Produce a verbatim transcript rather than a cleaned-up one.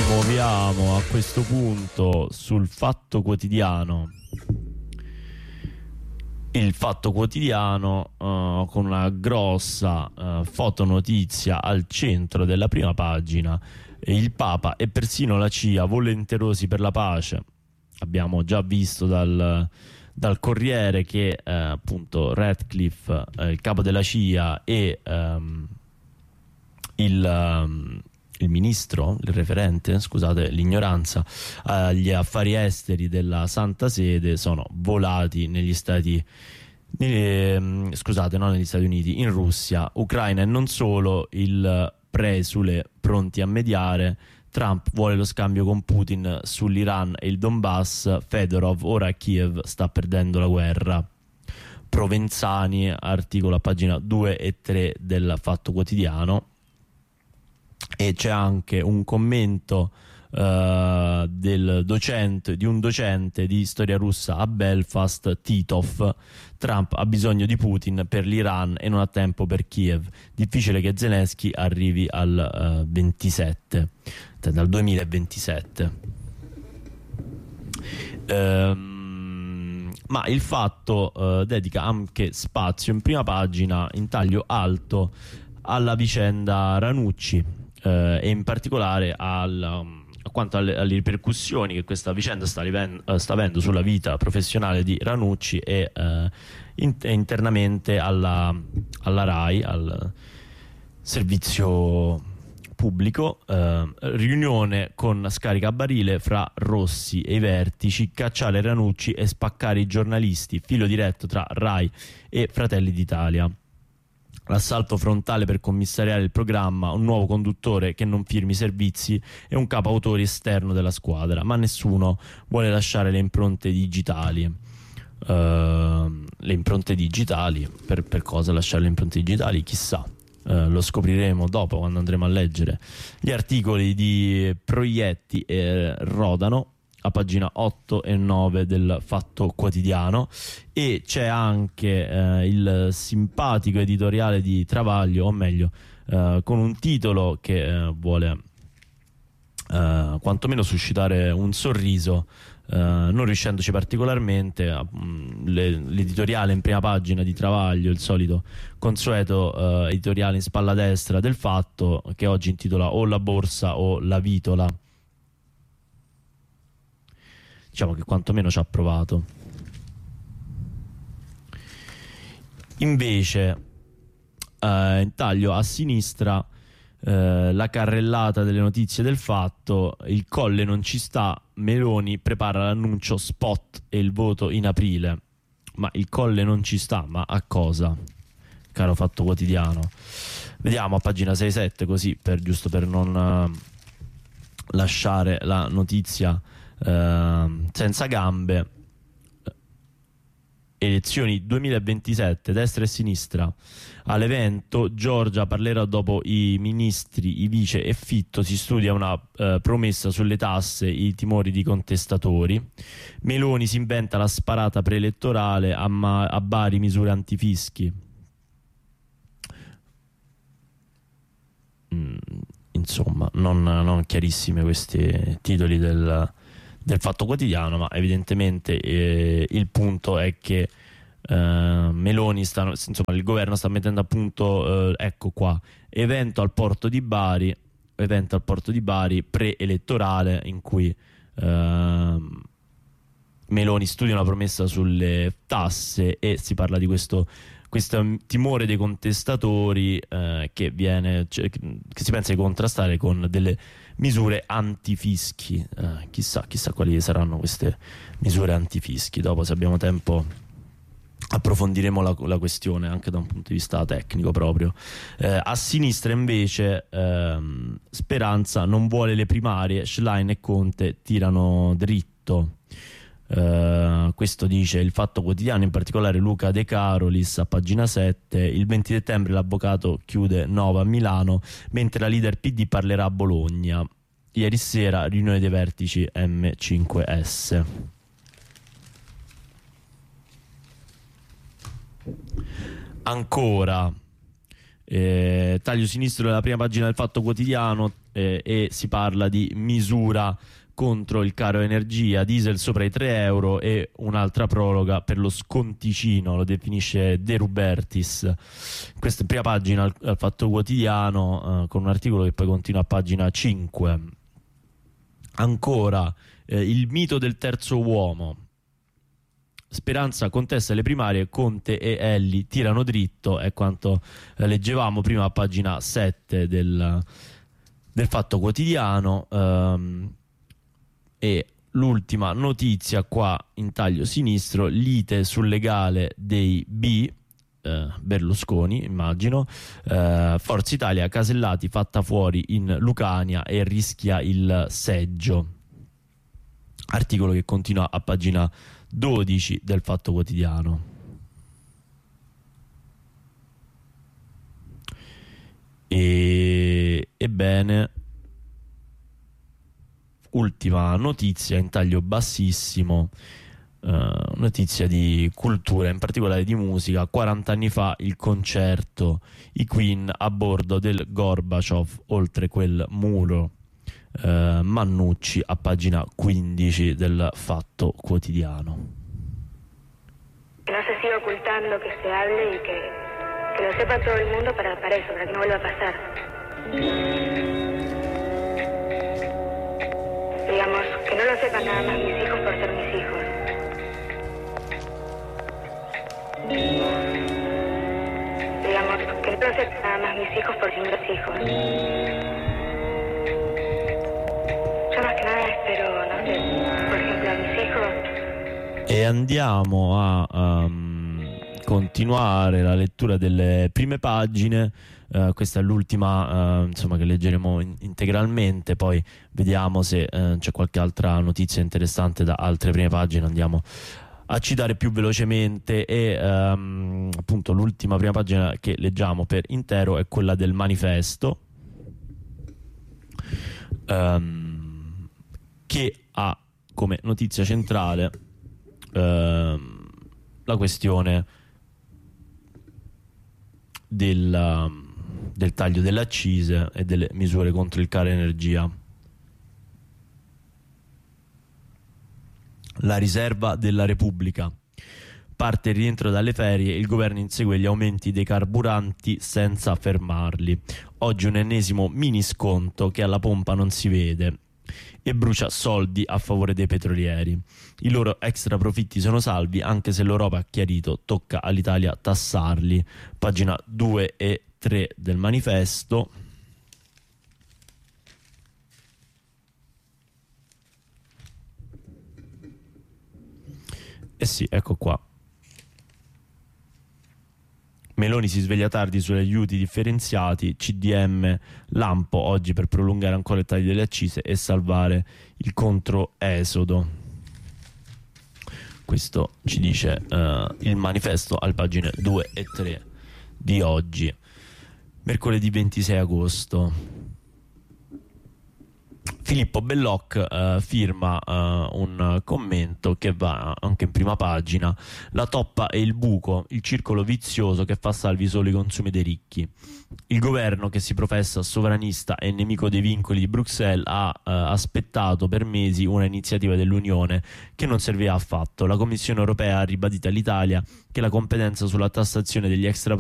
muoviamo a questo punto sul Fatto Quotidiano. Il Fatto Quotidiano uh, con una grossa uh, fotonotizia al centro della prima pagina: il Papa e persino la C I A volenterosi per la pace. Abbiamo già visto dal, dal Corriere che eh, appunto Ratcliffe, eh, il capo della C I A, e um, il... Um, il ministro, il referente, scusate l'ignoranza, agli affari esteri della Santa Sede sono volati negli Stati negli, scusate, non negli Stati Uniti, in Russia, Ucraina e non solo, il presule pronti a mediare. Trump vuole lo scambio con Putin sull'Iran e il Donbass. Fedorov, ora a Kiev sta perdendo la guerra. Provenzani, articolo a pagina due e tre del Fatto Quotidiano. E c'è anche un commento uh, del docente, di un docente di storia russa a Belfast, Titov. Trump ha bisogno di Putin per l'Iran e non ha tempo per Kiev. Difficile che Zelensky arrivi al uh, ventisette, cioè dal duemilaventisette. Um, ma il Fatto uh, dedica anche spazio in prima pagina, in taglio alto, alla vicenda Ranucci. Uh, e in particolare al, um, a quanto alle, alle ripercussioni che questa vicenda sta, uh, sta avendo sulla vita professionale di Ranucci e uh, in, internamente alla, alla RAI, al servizio pubblico. Uh, riunione con scaricabarile fra Rossi e i vertici, cacciare Ranucci e spaccare i giornalisti, filo diretto tra RAI e Fratelli d'Italia. L'assalto frontale per commissariare il programma, un nuovo conduttore che non firmi servizi e un capo autori esterno della squadra, ma nessuno vuole lasciare le impronte digitali. Uh, le impronte digitali, per, per cosa lasciare le impronte digitali? Chissà, uh, lo scopriremo dopo, quando andremo a leggere gli articoli di Proietti e Rodano a pagina otto e nove del Fatto Quotidiano. E c'è anche eh, il simpatico editoriale di Travaglio, o meglio eh, con un titolo che eh, vuole eh, quantomeno suscitare un sorriso, eh, non riuscendoci particolarmente. L'editoriale in prima pagina di Travaglio, il solito consueto eh, editoriale in spalla destra del Fatto, che oggi intitola o la borsa o la vitola. Diciamo che quantomeno ci ha provato. Invece eh, in taglio a sinistra eh, la carrellata delle notizie del Fatto: il Colle non ci sta, Meloni prepara l'annuncio spot e il voto in aprile. Ma il Colle non ci sta, ma a cosa, caro Fatto Quotidiano? Vediamo a pagina sei sette, così per giusto per non uh, lasciare la notizia Uh, senza gambe. Elezioni duemilaventisette, destra e sinistra. All'evento Giorgia parlerà dopo i ministri, i vice e Fitto. Si studia una uh, promessa sulle tasse, i timori di contestatori. Meloni si inventa la sparata preelettorale, a, ma- a Bari misure antifischi. Mm, insomma, non, non chiarissime questi titoli del del Fatto Quotidiano, ma evidentemente eh, il punto è che eh, Meloni sta, insomma, il governo sta mettendo a punto, eh, ecco qua, evento al porto di Bari, evento al porto di Bari preelettorale, in cui eh, Meloni studia una promessa sulle tasse e si parla di questo questo timore dei contestatori eh, che viene, cioè, che si pensa di contrastare con delle misure antifischi. Eh, chissà, chissà quali saranno queste misure antifischi. Dopo, se abbiamo tempo, approfondiremo la, la questione anche da un punto di vista tecnico proprio. Eh, a sinistra invece ehm, Speranza non vuole le primarie, Schlein e Conte tirano dritto. Uh, questo dice il Fatto Quotidiano, in particolare Luca De Carolis a pagina sette. Il venti settembre l'avvocato chiude Nova a Milano, mentre la leader P D parlerà a Bologna. Ieri sera riunione dei vertici M cinque S. Ancora eh, taglio sinistro della prima pagina del Fatto Quotidiano: eh, e si parla di misura contro il caro energia, diesel sopra i tre euro e un'altra proroga per lo sconticino, lo definisce De Rubertis. Questa è prima pagina al, al Fatto Quotidiano, eh, con un articolo che poi continua a pagina cinque. Ancora, eh, il mito del terzo uomo. Speranza contesta le primarie, Conte e Elli tirano dritto, è quanto eh, leggevamo prima a pagina sette del, del Fatto Quotidiano. ehm, E l'ultima notizia qua in taglio sinistro, lite sul legale dei B, eh, Berlusconi immagino, eh, Forza Italia, Casellati fatta fuori in Lucania e rischia il seggio. Articolo che continua a pagina dodici del Fatto Quotidiano. E ebbene, ultima notizia in taglio bassissimo, eh, notizia di cultura, in particolare di musica. quaranta anni fa il concerto, i Queen a bordo del Gorbaciov oltre quel muro. eh, Mannucci a pagina quindici del Fatto Quotidiano. Que no se siga ocultando, que se hable y que, que lo sepa todo el mundo para, para eso, para que no vuelva a pasar. Digamos, que no lo sepan nada más mis hijos por ser mis hijos. Digamos, que no lo sepan nada más mis hijos por ser mis hijos. Yo más que nada espero, no sé, por ejemplo, a mis hijos. E andiamo a um, continuare la lettura delle prime pagine. Uh, questa è l'ultima uh, insomma, che leggeremo in- integralmente, poi vediamo se uh, c'è qualche altra notizia interessante da altre prime pagine, andiamo a citare più velocemente. E um, appunto l'ultima prima pagina che leggiamo per intero è quella del Manifesto, um, che ha come notizia centrale um, la questione del um, del taglio delle accise e delle misure contro il caro energia. La riserva della Repubblica. Parte il rientro dalle ferie, il governo insegue gli aumenti dei carburanti senza fermarli. Oggi un ennesimo mini sconto che alla pompa non si vede e brucia soldi a favore dei petrolieri. I loro extra profitti sono salvi, anche se l'Europa ha chiarito tocca all'Italia tassarli. Pagina due e tre del Manifesto. Eh sì, ecco qua. Meloni si sveglia tardi sugli aiuti differenziati, C D M lampo oggi per prolungare ancora il taglio delle accise e salvare il controesodo. Questo ci dice uh, il Manifesto al pagine due e tre di oggi. Mercoledì ventisei agosto. Filippo Belloc uh, firma uh, un commento che va anche in prima pagina. La toppa e il buco, il circolo vizioso che fa salvi solo i consumi dei ricchi. Il governo, che si professa sovranista e nemico dei vincoli di Bruxelles, ha uh, aspettato per mesi una iniziativa dell'Unione che non serviva affatto. La Commissione europea ha ribadito all'Italia che la competenza sulla tassazione degli extra